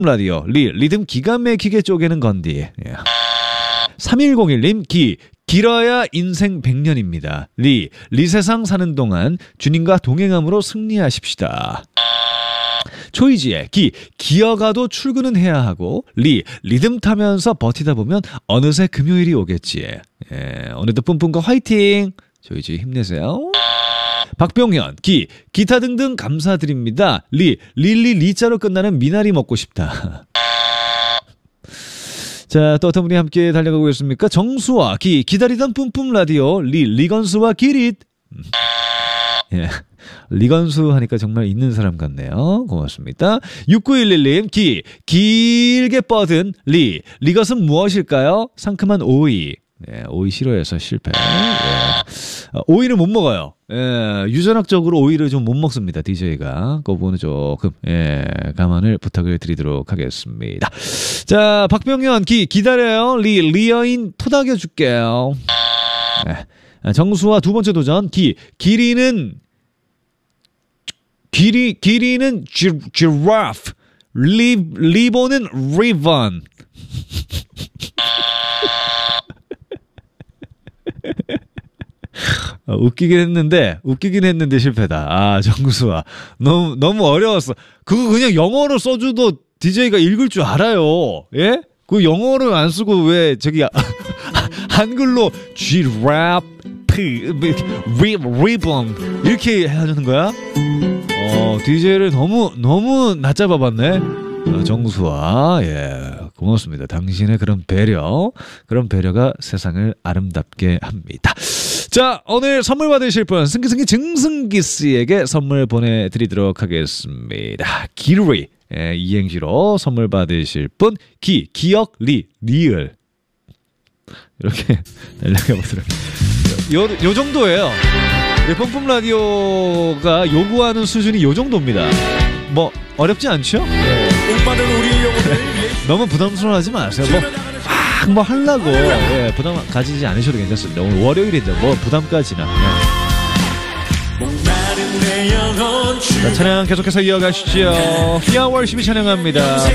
라디오 리듬 기가 막히게 쪼개는 건디. 3101님 길어야 인생 100년입니다. 세상 사는 동안 주님과 동행함으로 승리하십시다. 초이지의 기어가도 출근은 해야 하고 리듬 타면서 버티다 보면 어느새 금요일이 오겠지. 오늘도 뿜뿜과 화이팅. 초이지 힘내세요. 박병현 기타 등등 감사드립니다. 리자로 끝나는 미나리 먹고 싶다. 자, 또 어떤 분이 함께 달려가고 있습니까? 정수와 기다리던 뿜뿜 라디오 리건수와 기릿. 예. 리건수 하니까 정말 있는 사람 같네요. 고맙습니다. 6911님 길게 뻗은 리것은 무엇일까요? 상큼한 오이. 예, 오이 싫어해서 실패. 예. 오이를 못 먹어요. 예, 유전학적으로 오이를 좀 못 먹습니다. DJ가. 그 부분은 조금 감안을 부탁을 드리도록 하겠습니다. 자, 박병현 기다려요. 리어인 토닥여 줄게요. 예. 정수와 두 번째 도전 길이는 giraffe, 리본은 ribbon. 웃기긴 했는데 실패다. 아, 정수아. 너무 어려웠어. 그거 그냥 영어로 써줘도 DJ가 읽을 줄 알아요. 예? 그 영어를 안 쓰고 왜 저기 한글로 giraffe, ribbon 이렇게 해야 하는 거야? DJ를 너무 낮잡아봤네. 정수아, 예, 고맙습니다. 당신의 그런 배려가 세상을 아름답게 합니다. 자, 오늘 선물 받으실 분 승기 증승기 씨에게 선물 보내드리도록 하겠습니다. 기루이 이행시로 선물 받으실 분 기억 리을 이렇게 연락해보도록. 요 정도예요. 뿜뿜 라디오가 요구하는 수준이 요 정도입니다. 뭐 어렵지 않죠? 네. 너무 부담스러워하지 마세요. 뭐 하려고 부담 가지지 않으셔도 괜찮습니다. 오늘 월요일인데 뭐 부담까지나. 자, 찬양 계속해서 이어가시죠. 4월 12 찬양합니다.